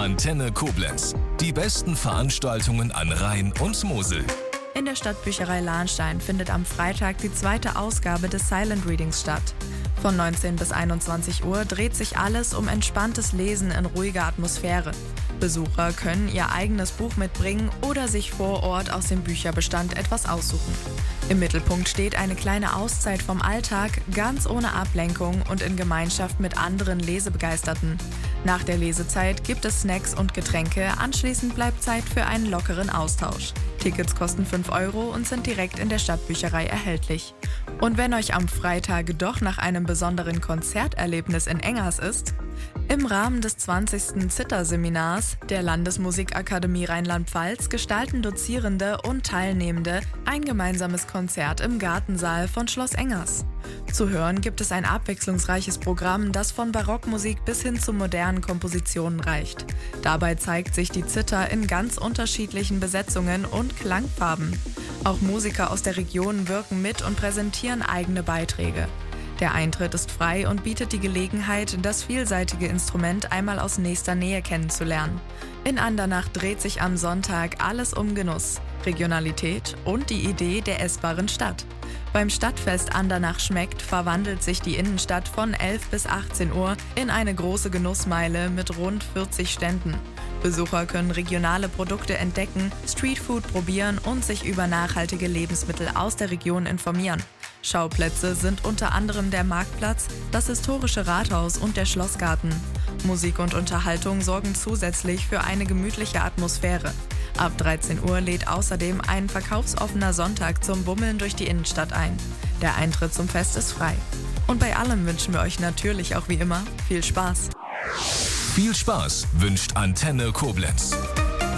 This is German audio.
Antenne Koblenz. Die besten Veranstaltungen an Rhein und Mosel. In der Stadtbücherei Lahnstein findet am Freitag die zweite Ausgabe des Silent Readings statt. Von 19 bis 21 Uhr dreht sich alles um entspanntes Lesen in ruhiger Atmosphäre. Besucher können ihr eigenes Buch mitbringen oder sich vor Ort aus dem Bücherbestand etwas aussuchen. Im Mittelpunkt steht eine kleine Auszeit vom Alltag, ganz ohne Ablenkung und in Gemeinschaft mit anderen Lesebegeisterten. Nach der Lesezeit gibt es Snacks und Getränke, anschließend bleibt Zeit für einen lockeren Austausch. Tickets kosten 5 € und sind direkt in der Stadtbücherei erhältlich. Und wenn euch am Freitag doch nach einem besonderen Konzerterlebnis in Engers ist, im Rahmen des 20. Zither-Seminars der Landesmusikakademie Rheinland-Pfalz gestalten Dozierende und Teilnehmende ein gemeinsames Konzert im Gartensaal von Schloss Engers. Zu hören gibt es ein abwechslungsreiches Programm, das von Barockmusik bis hin zu modernen Kompositionen reicht. Dabei zeigt sich die Zither in ganz unterschiedlichen Besetzungen und Klangfarben. Auch Musiker aus der Region wirken mit und präsentieren eigene Beiträge. Der Eintritt ist frei und bietet die Gelegenheit, das vielseitige Instrument einmal aus nächster Nähe kennenzulernen. In Andernach dreht sich am Sonntag alles um Genuss, Regionalität und die Idee der essbaren Stadt. Beim Stadtfest Andernach schmeckt verwandelt sich die Innenstadt von 11 bis 18 Uhr in eine große Genussmeile mit rund 40 Ständen. Besucher können regionale Produkte entdecken, Streetfood probieren und sich über nachhaltige Lebensmittel aus der Region informieren. Schauplätze sind unter anderem der Marktplatz, das historische Rathaus und der Schlossgarten. Musik und Unterhaltung sorgen zusätzlich für eine gemütliche Atmosphäre. Ab 13 Uhr lädt außerdem ein verkaufsoffener Sonntag zum Bummeln durch die Innenstadt ein. Der Eintritt zum Fest ist frei. Und bei allem wünschen wir euch natürlich auch wie immer viel Spaß. Viel Spaß wünscht Antenne Koblenz.